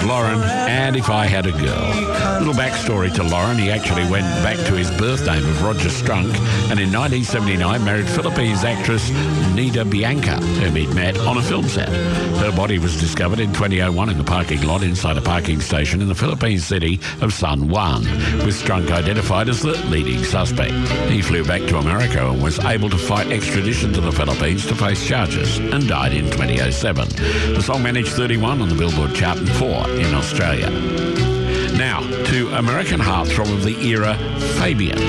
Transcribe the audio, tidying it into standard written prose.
Lauren, and If I Had a Girl. Little backstory to Lauren, he actually went back to his birth name of Roger Strunk, and in 1979 married Philippines actress Nida Bianca, whom he'd met on a film set. Her body was discovered in 2001 in the parking lot inside a parking station in the Philippine city of San Juan, with Strunk identified as the leading suspect. He flew back to America and was able to fight extradition to the Philippines to face charges, and died in 2007. The song managed 31 on the Billboard chart and 4 in Australia. Now, to American heartthrob of the era, Fabian.